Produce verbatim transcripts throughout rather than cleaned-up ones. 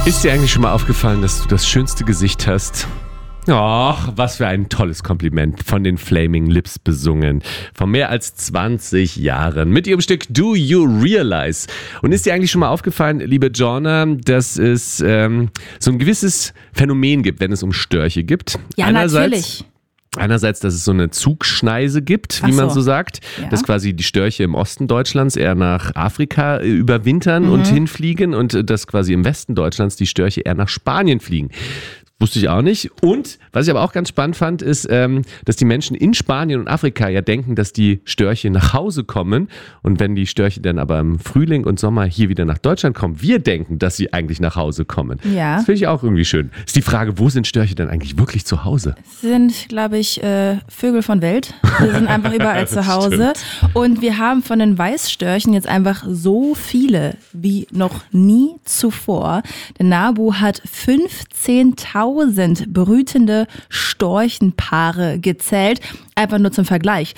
Ist dir eigentlich schon mal aufgefallen, dass du das schönste Gesicht hast? Ach, was für ein tolles Kompliment, von den Flaming Lips besungen, vor mehr als zwanzig Jahren, mit ihrem Stück Do You Realize? Und ist dir eigentlich schon mal aufgefallen, liebe Joanna, dass es ähm, so ein gewisses Phänomen gibt, wenn es um Störche gibt? Ja, Einerseits, natürlich. Einerseits, dass es so eine Zugschneise gibt, wie Ach man so. so sagt, Ja. dass quasi die Störche im Osten Deutschlands eher nach Afrika äh, überwintern Mhm. und hinfliegen und äh, dass quasi im Westen Deutschlands die Störche eher nach Spanien fliegen. Wusste ich auch nicht. Und was ich aber auch ganz spannend fand, ist, ähm, dass die Menschen in Spanien und Afrika ja denken, dass die Störche nach Hause kommen. Und wenn die Störche dann aber im Frühling und Sommer hier wieder nach Deutschland kommen, wir denken, dass sie eigentlich nach Hause kommen. Ja. Das finde ich auch irgendwie schön. Ist die Frage, wo sind Störche denn eigentlich wirklich zu Hause? Sind, glaube ich, äh, Vögel von Welt. Die sind einfach überall zu Hause. Und wir haben von den Weißstörchen jetzt einfach so viele wie noch nie zuvor. Der NABU hat fünfzehntausend brütende Storchenpaare gezählt. Einfach nur zum Vergleich.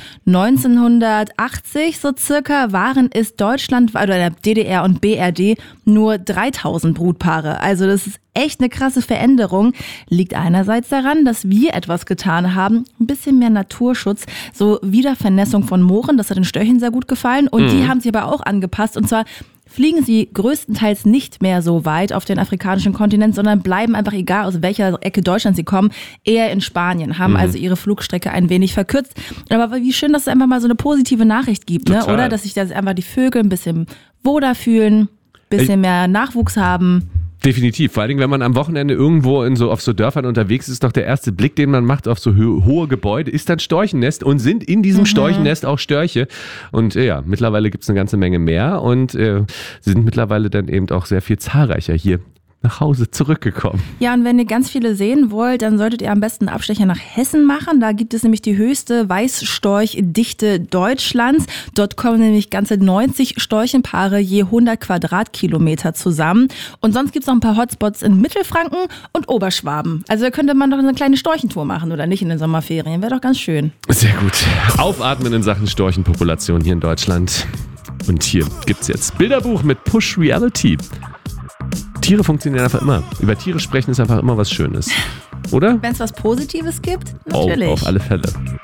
neunzehnhundertachtzig so circa waren es Deutschland oder der D D R und B R D nur dreitausend Brutpaare. Also das ist echt eine krasse Veränderung. Liegt einerseits daran, dass wir etwas getan haben, ein bisschen mehr Naturschutz, so Wiedervernässung von Mooren, das hat den Störchen sehr gut gefallen und mhm. die haben sich aber auch angepasst und zwar fliegen sie größtenteils nicht mehr so weit auf den afrikanischen Kontinent, sondern bleiben einfach, egal aus welcher Ecke Deutschlands sie kommen, eher in Spanien, haben mhm. also ihre Flugstrecke ein wenig verkürzt. Aber wie schön, dass es einfach mal so eine positive Nachricht gibt, ne? Oder? Dass sich da einfach die Vögel ein bisschen wohler fühlen, ein bisschen mehr Nachwuchs haben. Definitiv, vor allen Dingen, wenn man am Wochenende irgendwo in so, auf so Dörfern unterwegs ist, ist doch der erste Blick, den man macht auf so ho- hohe Gebäude, ist dann Storchennest und sind in diesem mhm. Storchennest auch Störche. Und äh, ja, mittlerweile gibt es eine ganze Menge mehr und äh, sie sind mittlerweile dann eben auch sehr viel zahlreicher hier nach Hause zurückgekommen. Ja, und wenn ihr ganz viele sehen wollt, dann solltet ihr am besten einen Abstecher nach Hessen machen. Da gibt es nämlich die höchste Weißstorchdichte Deutschlands. Dort kommen nämlich ganze neunzig Storchenpaare je hundert Quadratkilometer zusammen. Und sonst gibt es noch ein paar Hotspots in Mittelfranken und Oberschwaben. Also da könnte man doch eine kleine Storchentour machen, oder nicht, in den Sommerferien. Wäre doch ganz schön. Sehr gut. Aufatmen in Sachen Storchenpopulation hier in Deutschland. Und hier gibt's jetzt Bilderbuch mit Push Reality. Tiere funktionieren einfach immer. Über Tiere sprechen ist einfach immer was Schönes. Oder? Wenn es was Positives gibt, natürlich. Oh, auf alle Fälle.